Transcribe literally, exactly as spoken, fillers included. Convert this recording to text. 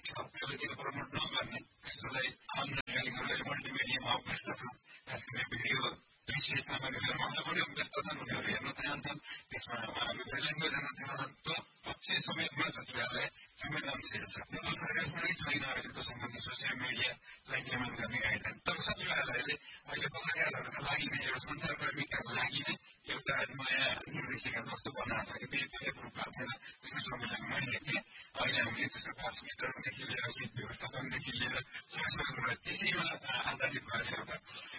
ठिक छ त्यसले त्यो प्रमोट नगर्ने त्यसलाई आम जानकारीहरूलाई मल्टिमिडियामा अभ्यस्त छन् खास गरी भिडियो दृश्यमा उनीहरू पनि अभ्यस्त छन् उनीहरू हेर्न चाहन्छन् त्यसमा उहाँहरू ल्याङ्ग्वेज हेर्न चाहन्छन् त पक्ष समेतमा सचिवालय संवेदनशील छ यो सरकारसँगै छैन अहिलेको सम्बन्धी सोसियल मिडियालाई नियमन गर्ने गाइडलाइन तर सचिवालयले अहिले पत्रकारहरूका लागि नै एउटा सञ्चारकर्मीका लागि नै एउटा नयाँ निर्देशिका जस्तो बनाएको छ कि त्यही रूपमा थिएन त्यसको सम्मेलनमा हेर्ने अहिले हामीले त्यसको पास वितरणदेखि लिएर सिट व्यवस्थापनदेखि लिएर सबै कुरा त्यसैमा आधारित भएर एउटा